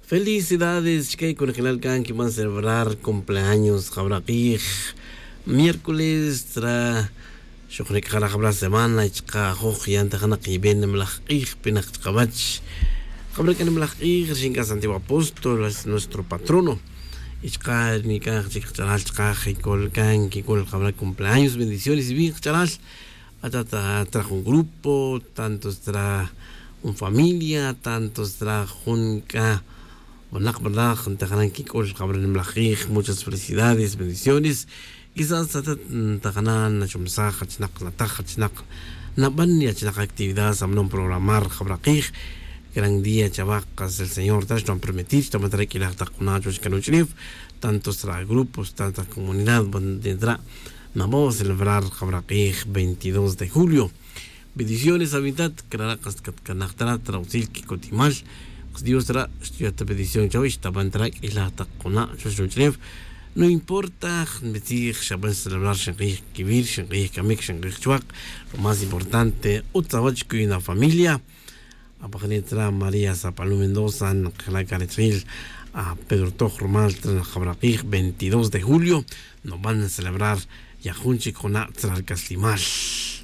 Felicidades, que con el can que van a celebrar cumpleaños, Jabraqij. Miércoles tra شكرا كخلا خبر الزمان يتقى خوخ ينتخنا قيبين ملخيخ بنخ قباتش قبل كان ملخيخ رشين سانتيغو apóstol es nuestro patrono يتقى نيكا تشقال تقى كل كان كل خبر cumpleaños bendiciones y bien charal trajo un grupo tantos tra un familia tantos tra junca ونق بالله انتخنا كل خبر الملخيخ muchas felicidades bendiciones quizás تغنان شمساخ تنقل تنقل نبني actividades a no programar Jabraqij gran día chavacas el señor nos han permitido tomar aquí la taconachos que no chif tantos grupos tanta comunidad vendrá vamos a celebrar Jabraqij 22 de julio bendiciones habitat caracas canactara traducir que cotimal Dios será esta petición chavish tabantrak y la taconachos chif no importa, decir, saber celebrar Shanghai Kibir, Shanghai Kamik, Shanghai Chuak, lo más importante, Utzawach que una familia, a Pajanitra María Zapalú Mendoza, Angelai Caretril, a Pedro Tojromal, Jabraqij, 22 de julio, nos van a celebrar Yahunchi con Atzral Caslimal.